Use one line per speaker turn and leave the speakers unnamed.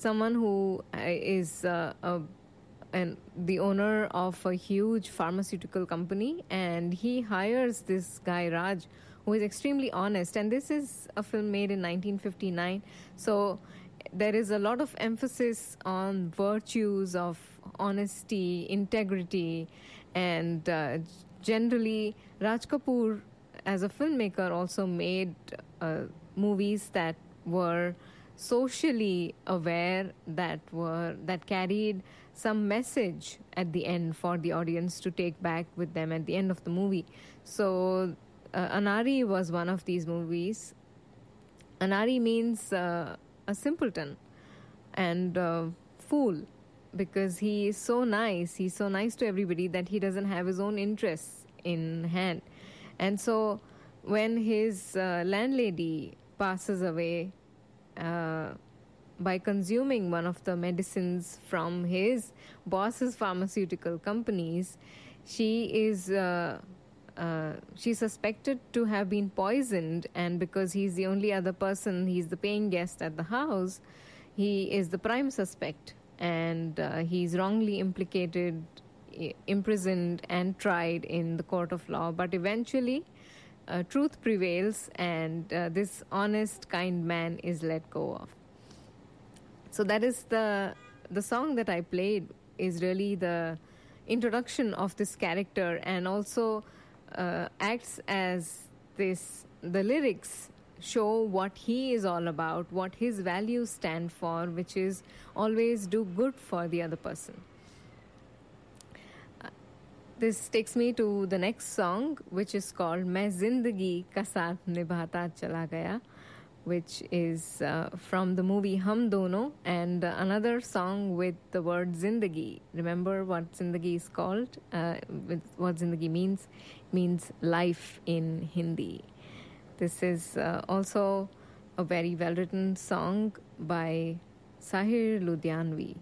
someone who is and the owner of a huge pharmaceutical company, and he hires this guy Raj, who is extremely honest. And this is a film made in 1959, so there is a lot of emphasis on virtues of honesty, integrity, and generally Raj Kapoor as a filmmaker also made movies that were socially aware, that carried some message at the end for the audience to take back with them at the end of the movie. So Anari was one of these movies. Anari means a simpleton and fool, because he is so nice. He's so nice to everybody that he doesn't have his own interests in hand. And so when his landlady passes away by consuming one of the medicines from his boss's pharmaceutical companies, she's suspected to have been poisoned, and because he's the only other person, he's the paying guest at the house, he is the prime suspect, and he's wrongly implicated, imprisoned, and tried in the court of law. But eventually, truth prevails, and this honest, kind man is let go of. So that is the song that I played is really the introduction of this character, and also acts as this. The lyrics show what he is all about, what his values stand for, which is always do good for the other person. This takes me to the next song, which is called Main Zindagi Ka Saath Nibhata Chala Gaya, which is from the movie Hum Dono, and another song with the word Zindagi. Remember what Zindagi is called? What Zindagi means life in Hindi. This is also a very well-written song by Sahir Ludhianvi.